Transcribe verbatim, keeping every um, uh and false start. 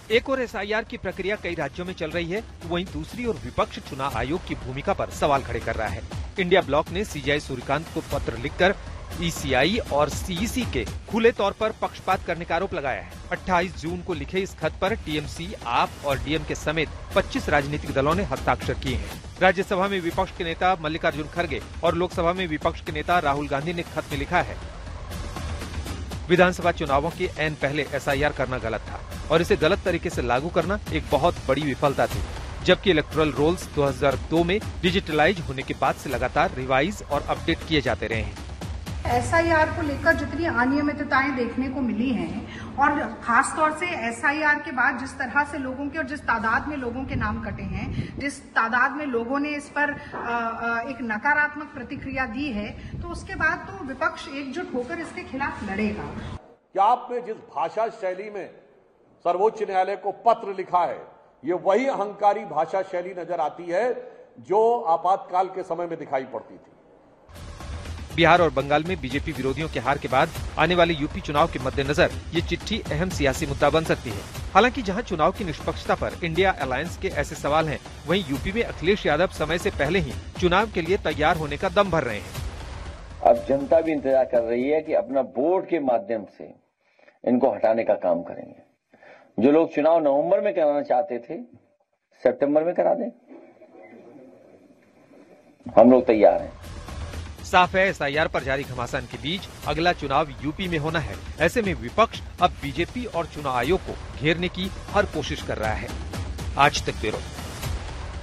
एक और S I R की प्रक्रिया कई राज्यों में चल रही है, वहीं दूसरी ओर विपक्ष चुनाव आयोग की भूमिका पर सवाल खड़े कर रहा है। इंडिया ब्लॉक ने सी जी आई सूर्यकांत को पत्र लिखकर ई सी आई और सी ई सी के खुले तौर पर पक्षपात करने का आरोप लगाया है। अट्ठाईस जून को लिखे इस खत पर टी एम सी, आप और डी एम के समेत पच्चीस राजनीतिक दलों ने हस्ताक्षर किए हैं। राज्यसभा में विपक्ष के नेता मल्लिकार्जुन खड़गे और लोकसभा में विपक्ष के नेता राहुल गांधी ने खत में लिखा है, विधानसभा चुनावों के ऐन पहले एस आई आर करना गलत था और इसे गलत तरीके से लागू करना एक बहुत बड़ी विफलता थी, जबकि इलेक्टोरल रोल्स दो हज़ार दो में डिजिटलाइज होने के बाद से लगातार रिवाइज और अपडेट किए जाते रहे हैं। एस आई आर को लेकर जितनी अनियमितताएं देखने को मिली हैं और खास तौर से एस आई आर के बाद जिस तरह से लोगों के और जिस तादाद में लोगों के नाम कटे हैं, जिस तादाद में लोगों ने इस पर एक नकारात्मक प्रतिक्रिया दी है, तो उसके बाद तो विपक्ष एकजुट होकर इसके खिलाफ लड़ेगा। क्या आपने जिस भाषा शैली में सर्वोच्च न्यायालय को पत्र लिखा है, ये वही अहंकारी भाषा शैली नजर आती है जो आपातकाल के समय में दिखाई पड़ती थी। बिहार और बंगाल में बी जे पी विरोधियों के हार के बाद आने वाले यू पी चुनाव के मद्देनजर ये चिट्ठी अहम सियासी मुद्दा बन सकती है। हालांकि जहां चुनाव की निष्पक्षता पर इंडिया अलायंस के ऐसे सवाल हैं, वहीं यू पी में अखिलेश यादव समय से पहले ही चुनाव के लिए तैयार होने का दम भर रहे हैं। अब जनता भी इंतजार कर रही है कि अपना बोर्ड के माध्यम से इनको हटाने का काम करेंगे। जो लोग चुनाव नवंबर में कराना चाहते थे, सितंबर में करा दें, हम लोग तैयार हैं। साफ है, एस आई आर पर जारी घमासान के बीच अगला चुनाव यू पी में होना है। ऐसे में विपक्ष अब बी जे पी और चुनाव आयोग को घेरने की हर कोशिश कर रहा है। आज तक ब्यूरो।